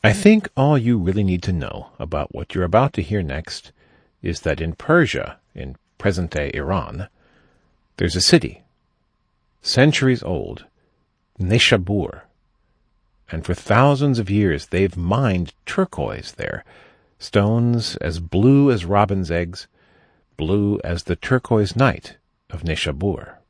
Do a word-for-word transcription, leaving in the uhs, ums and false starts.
I think all you really need to know about what you're about to hear next is that in Persia, in present-day Iran, there's a city, centuries old, Nishabur, and for thousands of years they've mined turquoise there, stones as blue as robin's eggs, blue as the turquoise night of Nishabur.